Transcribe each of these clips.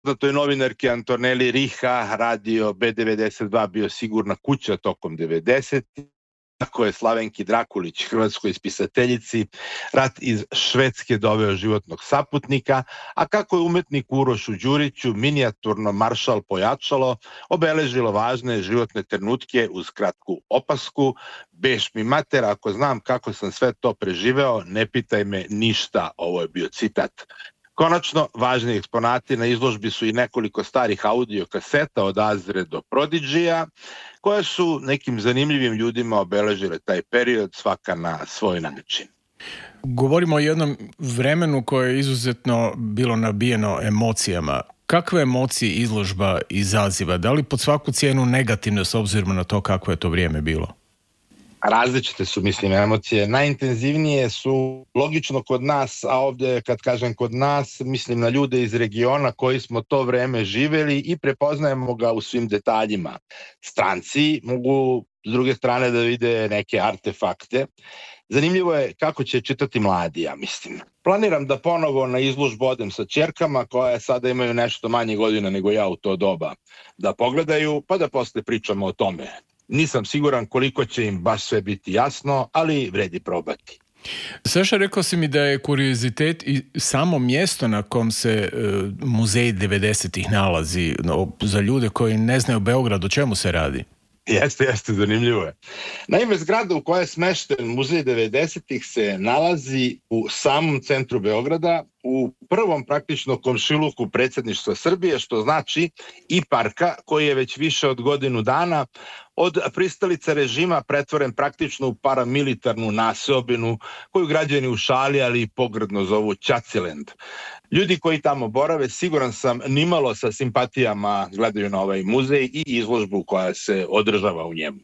poznatoj novinarki Antoneli Riha radio B92 bio sigurna kuća tokom 90. Kako je Slavenki Drakulić, hrvatskoj spisateljici, rat iz Švedske doveo životnog saputnika, a kako je umetnik Urošu Đuriću minijaturno maršal pojačalo obeležilo važne životne trenutke uz kratku opasku: beš mi mater, ako znam kako sam sve to preživeo, ne pitaj me ništa. Ovo je bio citat. Konačno, važni eksponati na izložbi su i nekoliko starih audio kaseta od Azre do Prodigyja, koje su nekim zanimljivim ljudima obeležile taj period, svaka na svoj način. Govorimo o jednom vremenu koje je izuzetno bilo nabijeno emocijama. Kakve emocije izložba izaziva? Da li pod svaku cijenu negativno s obzirom na to kako je to vrijeme bilo? Različite su, emocije. Najintenzivnije su logično kod nas, a ovdje kad kažem kod nas, mislim na ljude iz regiona koji smo to vreme živjeli i prepoznajemo ga u svim detaljima. Stranci mogu s druge strane da vide neke artefakte. Zanimljivo je kako će čitati mladi, ja mislim. Planiram da ponovo na izložbu odem sa ćerkama koje sada imaju nešto manje godina nego ja u to doba. Da pogledaju, pa da posle pričamo o tome. Nisam siguran koliko će im baš sve biti jasno, ali vredi probati. Saša, rekao si mi da je kuriozitet i samo mjesto na kom se muzej 90-ih nalazi. Za ljude koji ne znaju Beograd, o čemu se radi? Jeste, zanimljivo je. Naime, zgrada u kojoj je smešten muzej 90-ih se nalazi u samom centru Beograda, u prvom praktično komšiluku predsjedništva Srbije, što znači i parka koji je već više od godinu dana od pristalica režima pretvoren praktično u paramilitarnu naseobinu koju građani u šali, ali i pogrdno zovu Ćaciland. Ljudi koji tamo borave, siguran sam, nimalo sa simpatijama gledaju na ovaj muzej i izložbu koja se održava u njemu.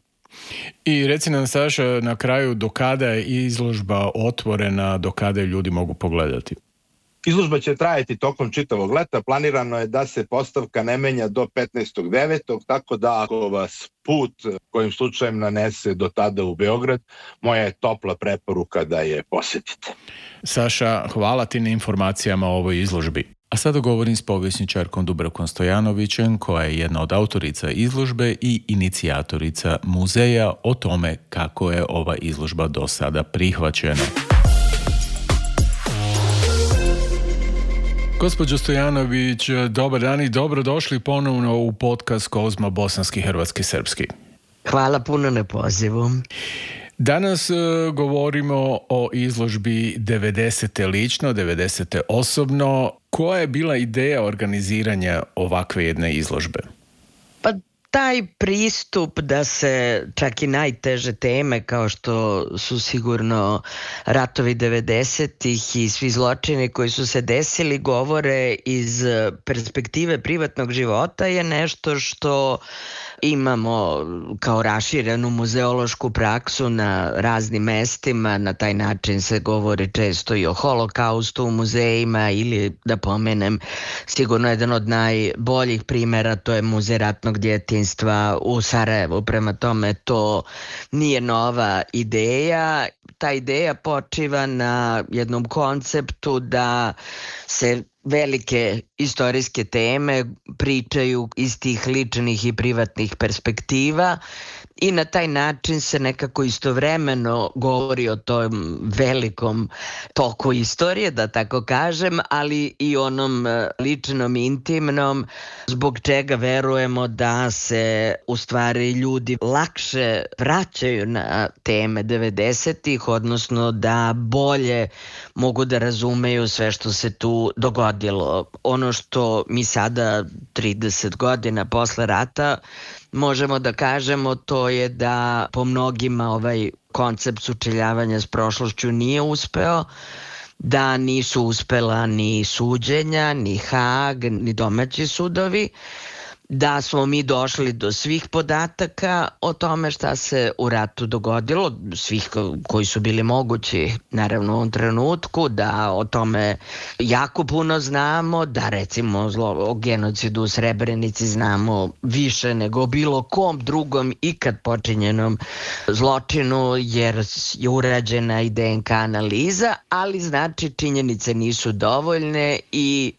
I reci nam, Saša, na kraju, do kada je izložba otvorena, do kada ljudi mogu pogledati? Izložba će trajati tokom čitavog leta. Planirano je da se postavka ne menja do 15.9. Tako da ako vas put kojim slučajem nanese do tada u Beograd, moja je topla preporuka da je posjetite. Saša, hvala ti na informacijama o ovoj izložbi. A sada govorim s povjesničarkom Dubravkom Stojanovićem, koja je jedna od autorica izložbe i inicijatorica muzeja, o tome kako je ova izložba do sada prihvaćena. Gospođo Stojanović, dobar dan i dobrodošli ponovno u podcast Kozma Bosanski, Hrvatski, Srpski. Hvala puno na pozivu. Danas govorimo o izložbi 90. lično, 90. osobno. Koja je bila ideja organiziranja ovakve jedne izložbe? Pa taj pristup da se čak i najteže teme kao što su sigurno ratovi 90-ih i svi zločini koji su se desili govore iz perspektive privatnog života je nešto što imamo kao raširenu muzeološku praksu na raznim mestima. Na taj način se govori često i o holokaustu u muzejima ili, da pomenem, sigurno jedan od najboljih primjera, to je Muzej ratnog djetinjstva u Sarajevu. Prema tome, to nije nova ideja. Ta ideja počiva na jednom konceptu da se velike istorijske teme pričaju iz tih ličnih i privatnih perspektiva i na taj način se nekako istovremeno govori o tom velikom toku istorije, da tako kažem, ali i onom ličnom, intimnom, zbog čega verujemo da se u stvari ljudi lakše vraćaju na teme 90-ih, odnosno da bolje mogu da razumeju sve što se tu dogodilo. Ono što mi sada 30 godina posle rata možemo da kažemo, to je da po mnogima ovaj koncept sučeljavanja s prošlošću nije uspeo, da nisu uspela ni suđenja, ni Hag, ni domaći sudovi, da smo mi došli do svih podataka o tome šta se u ratu dogodilo, svih koji su bili mogući naravno u ovom trenutku, da o tome jako puno znamo, da recimo o genocidu u Srebrenici znamo više nego o bilo kom drugom ikad počinjenom zločinu, jer je urađena i DNK analiza, ali znači činjenice nisu dovoljne i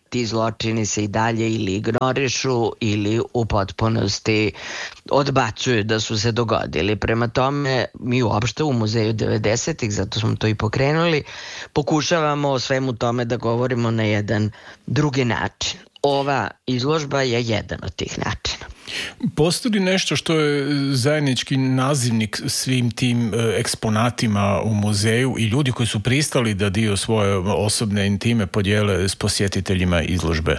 ti zločini se i dalje ili ignorišu ili u potpunosti odbacuju da su se dogodili. Prema tome, mi uopšte u Muzeju 90-ih, zato smo to i pokrenuli, pokušavamo o svemu tome da govorimo na jedan drugi način. Ova izložba je jedan od tih načina. Postoji li nešto što je zajednički nazivnik svim tim eksponatima u muzeju i ljudi koji su pristali da dio svoje osobne intime podijele s posjetiteljima izložbe?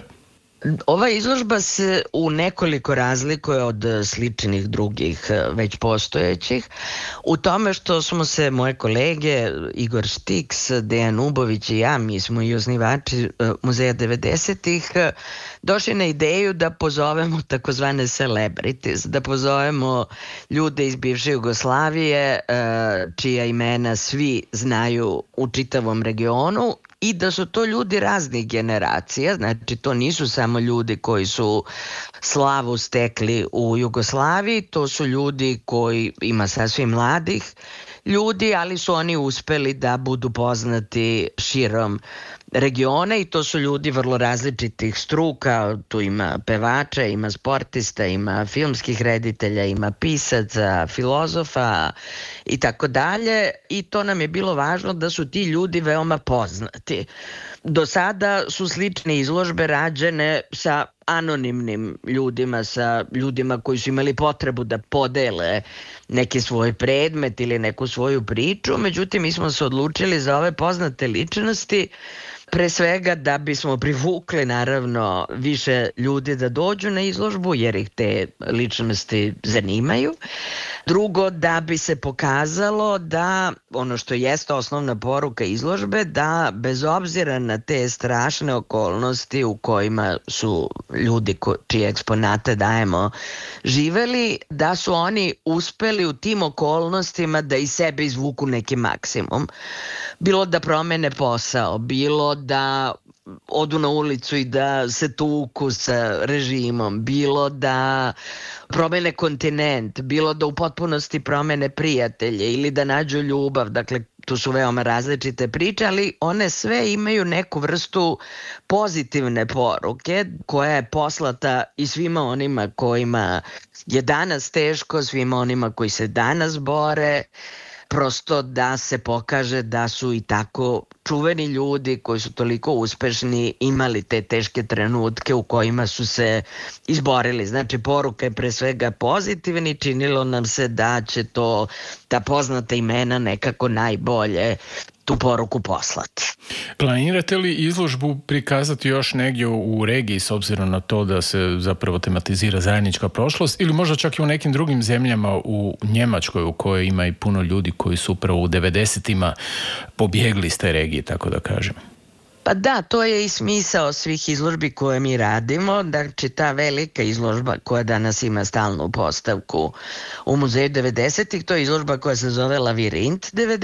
Ova izložba se u nekoliko razlikuje od sličnih drugih već postojećih u tome što smo se moje kolege Igor Štiks, Dejan Ubović i ja, mi smo i osnivači Muzeja 90-ih, došli na ideju da pozovemo takozvane celebrities, da pozovemo ljude iz bivše Jugoslavije čija imena svi znaju u čitavom regionu i da su to ljudi raznih generacija, znači to nisu samo ljudi koji su slavu stekli u Jugoslaviji, to su ljudi koji ima sasvim mladih ljudi, ali su oni uspeli da budu poznati širom regiona i to su ljudi vrlo različitih struka, tu ima pevača, ima sportista, ima filmskih reditelja, ima pisaca, filozofa i tako dalje i to nam je bilo važno da su ti ljudi veoma poznati. Do sada su slične izložbe rađene sa anonimnim ljudima, sa ljudima koji su imali potrebu da podele neki svoj predmet ili neku svoju priču, međutim mi smo se odlučili za ove poznate ličnosti pre svega da bismo privukli naravno više ljudi da dođu na izložbu jer ih te ličnosti zanimaju. Drugo, da bi se pokazalo da ono što jeste osnovna poruka izložbe, da bez obzira na te strašne okolnosti u kojima su ljudi čije eksponate dajemo živeli, da su oni uspeli u tim okolnostima da iz sebe izvuku neki maksimum. Bilo da promene posao, bilo da odu na ulicu i da se tuku sa režimom, bilo da promene kontinent, bilo da u potpunosti promene prijatelje ili da nađu ljubav, dakle tu su veoma različite priče, ali one sve imaju neku vrstu pozitivne poruke koja je poslata i svima onima kojima je danas teško, svima onima koji se danas bore, prosto da se pokaže da su i tako čuveni ljudi koji su toliko uspešni imali te teške trenutke u kojima su se izborili. Znači, poruka je pre svega pozitivni, činilo nam se da će to ta poznata imena nekako najbolje tu poruku poslati. Planirate li izložbu prikazati još negdje u regiji s obzirom na to da se zapravo tematizira zajednička prošlost ili možda čak i u nekim drugim zemljama u Njemačkoj u kojoj ima i puno ljudi koji su upravo u 90-ima pobjegli iz te regije, tako da kažem? Pa da, to je i smisao svih izložbi koje mi radimo. Znači, ta velika izložba koja danas ima stalnu postavku u Muzeju 90-ih, to je izložba koja se zove Lavirint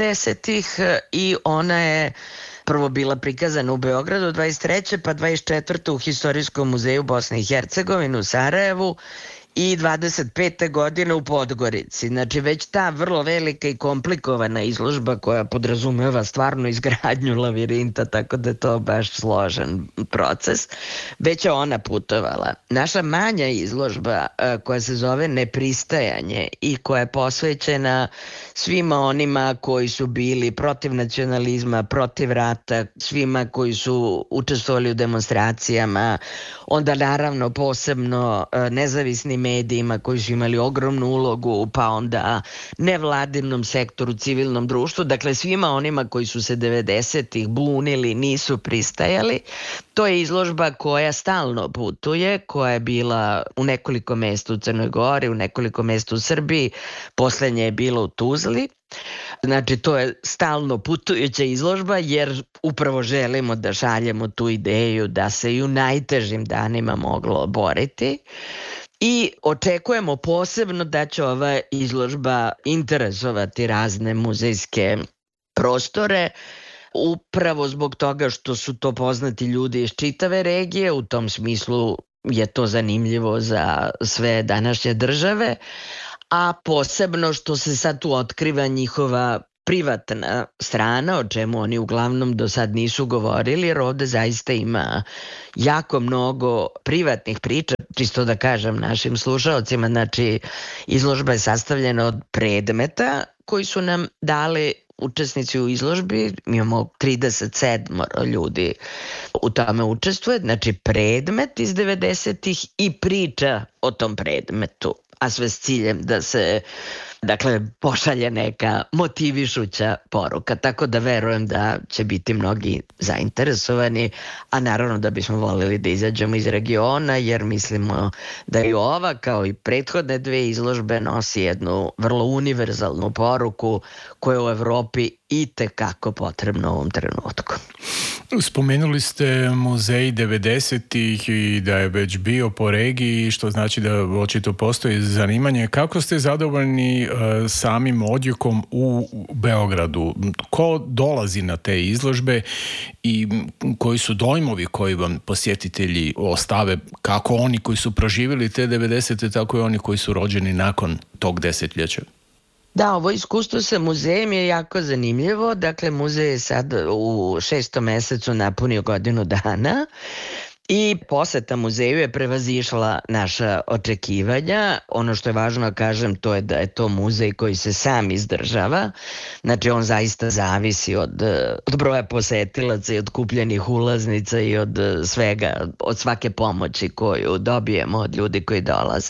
90-ih i ona je prvo bila prikazana u Beogradu 23. pa 24. u Historijskom muzeju Bosne i Hercegovine u Sarajevu i 25. godine u Podgorici. Znači već ta vrlo velika i komplikovana izložba koja podrazumeva stvarno izgradnju lavirinta, tako da je to baš složen proces, već je ona putovala. Naša manja izložba koja se zove Nepristajanje i koja je posvećena svima onima koji su bili protiv nacionalizma, protiv rata, svima koji su učestvovali u demonstracijama, onda naravno posebno nezavisnim medijima koji su imali ogromnu ulogu, pa onda nevladinom sektoru, civilnom društvu, dakle svima onima koji su se 90-ih bunili, nisu pristajali. To je izložba koja stalno putuje, koja je bila u nekoliko mesta u Crnoj Gori, u nekoliko mesta u Srbiji, poslednje je bilo u Tuzli. Znači to je stalno putujuća izložba jer upravo želimo da šaljemo tu ideju da se i u najtežim danima moglo boriti. I očekujemo posebno da će ova izložba interesovati razne muzejske prostore, upravo zbog toga što su to poznati ljudi iz čitave regije, u tom smislu je to zanimljivo za sve današnje države, a posebno što se sad tu otkriva njihova privatna strana, o čemu oni uglavnom do sad nisu govorili, jer ovde zaista ima jako mnogo privatnih priča, čisto da kažem našim slušaocima, znači izložba je sastavljena od predmeta koji su nam dali učesnici u izložbi, imamo 37 ljudi u tome učestvuje, znači predmet iz 90-ih i priča o tom predmetu, a sve s ciljem da se pošalje neka motivišuća poruka, tako da verujem da će biti mnogi zainteresovani, a naravno da bismo volili da izađemo iz regiona, jer mislimo da i ova, kao i prethodne dve izložbe, nosi jednu vrlo univerzalnu poruku koja je u Evropi i tekako potrebno u ovom trenutku. Spomenuli ste muzej 90-ih i da je već bio po regiji, što znači da očito postoji zanimanje. Kako ste zadovoljni samim odjekom u Beogradu? Ko dolazi na te izložbe i koji su dojmovi koji vam posjetitelji ostave, kako oni koji su proživjeli te 90-te, tako i oni koji su rođeni nakon tog desetljeća? Da, ovo iskustvo sa muzejem je jako zanimljivo. Dakle, muzej je sad u 6. mesecu napunio godinu dana i poseta muzeju je prevazišla naša očekivanja. Ono što je važno da kažem, to je da je to muzej koji se sam izdržava. Znači, on zaista zavisi od broja posetilaca i od kupljenih ulaznica i od svega, od svake pomoći koju dobijemo od ljudi koji dolaze.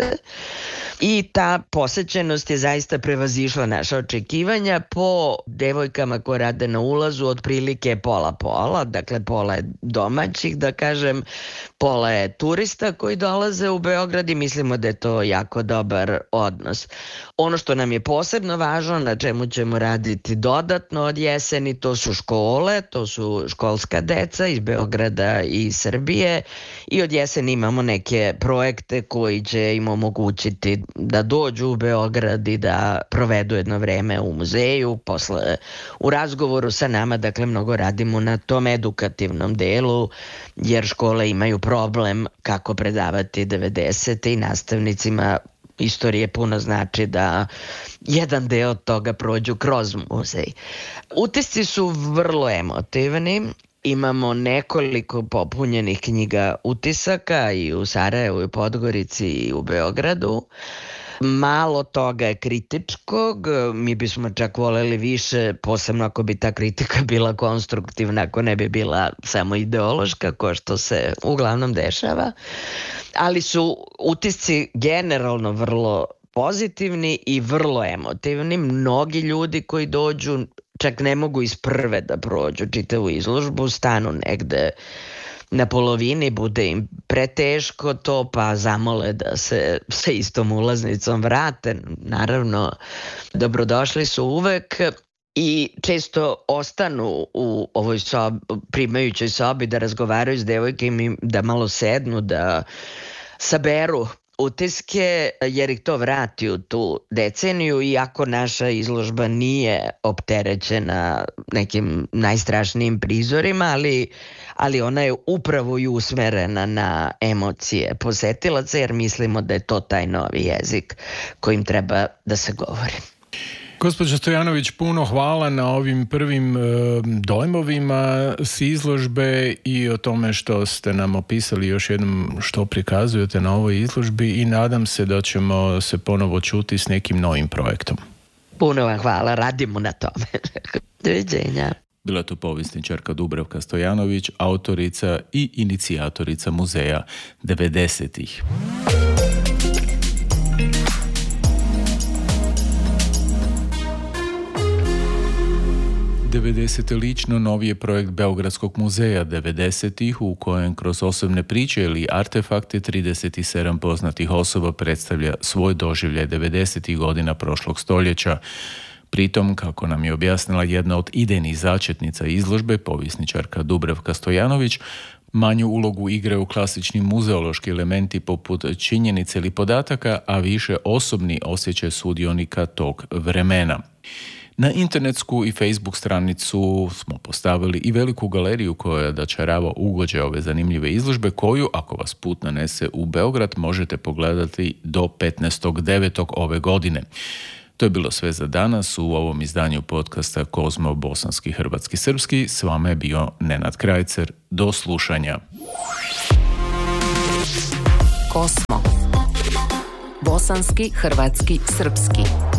I ta posećenost je zaista prevazišla naša očekivanja. Po devojkama koje rade na ulazu otprilike pola, dakle pola je domaćih, da kažem, pola je turista koji dolaze u Beograd i mislimo da je to jako dobar odnos. Ono što nam je posebno važno, na čemu ćemo raditi dodatno od jeseni, to su škole, to su školska deca iz Beograda i Srbije i od jeseni imamo neke projekte koji će im omogućiti da dođu u Beograd i da provedu jedno vreme u muzeju, posle u razgovoru sa nama, dakle mnogo radimo na tom edukativnom delu, jer škole imaju problem kako predavati 90. i nastavnicima istorije puno znači da jedan deo toga prođu kroz muzej. Utisci su vrlo emotivni. Imamo nekoliko popunjenih knjiga utisaka i u Sarajevu, i u Podgorici i u Beogradu. Malo toga je kritičkog, mi bismo čak voleli više, posebno ako bi ta kritika bila konstruktivna, ako ne bi bila samo ideološka, ko što se uglavnom dešava. Ali su utisci generalno vrlo pozitivni i vrlo emotivni. Mnogi ljudi koji dođu čak ne mogu iz prve da prođu čitavu izložbu, stanu negde na polovini, bude im preteško to, pa zamole da se sa istom ulaznicom vrate. Naravno, dobrodošli su uvek i često ostanu u ovoj primajućoj sobi da razgovaraju s devojkama, da malo sednu, da saberu utiske, jer ih to vrati u tu deceniju, iako naša izložba nije opterećena nekim najstrašnijim prizorima, ali ona je upravo i usmerena na emocije posetilaca, jer mislimo da je to taj novi jezik kojim treba da se govori. Gospođo Stojanović, puno hvala na ovim prvim dojmovima s izložbe i o tome što ste nam opisali još jednom što prikazujete na ovoj izložbi i nadam se da ćemo se ponovo čuti s nekim novim projektom. Puno vam hvala, radimo na tome. Doviđenja. Bila tu povjesničarka Dubravka Stojanović, autorica i inicijatorica muzeja 90-ih. 90. lično novi je projekt Beogradskog muzeja 90-ih u kojem kroz osobne priče ili artefakte 37 poznatih osoba predstavlja svoj doživljaj 90-ih godina prošlog stoljeća. Pritom, kako nam je objasnila jedna od idejnih začetnica izložbe, povjesničarka Dubravka Stojanović, manju ulogu igraju klasični muzeološki elementi poput činjenice ili podataka, a više osobni osjećaj sudionika tog vremena. Na internetsku i Facebook stranicu smo postavili i veliku galeriju koja dočarava ugođaj ove zanimljive izložbe koju, ako vas put nanese u Beograd, možete pogledati do 15.9. ove godine. To je bilo sve za danas u ovom izdanju podcasta Kozmo bosanski, hrvatski, srpski. S vama je bio Nenad Krajcer. Do slušanja. Kosmo. Bosanski, hrvatski, srpski.